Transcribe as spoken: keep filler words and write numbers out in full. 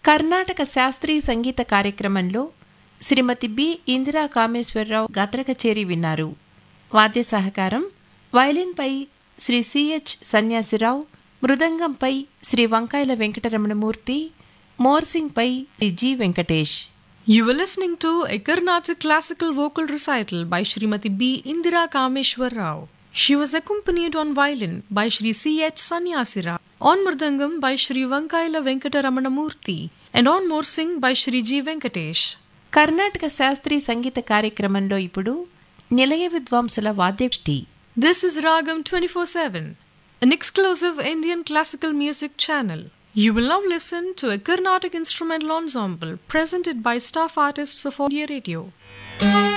కర్ణాటక శాస్త్రీయ సంగీత కార్యక్రమంలో శ్రీమతి బి ఇందిరా కామేశ్వరరావు గాత్ర కచేరీ విన్నారు. వాద్య సహకారం వయలిన్పై శ్రీ సిహెచ్ సన్యాసిరావు, మృదంగంపై శ్రీ వంకాయల Venkataramanamurthy, మోర్సింగ్పై Shri G Venkatesh. You were listening to a Carnatic classical vocal recital by Srimati B. Indira Kameshwar Rao. She was accompanied on violin by Shri C H Sanyasira, on mridangam by Shri Vankaila Venkataramanamurthy, and on morsing by Shri G. Venkatesh. Karnataka శాస్త్రీయ సంగీత కార్యక్రమంలో ఇప్పుడు నిలయ విద్వాంసుల వాద్యష్టి. This is Ragam twenty-four seven, an exclusive Indian classical music channel. You will now listen to a Carnatic instrumental ensemble presented by staff artists of Audio Radio.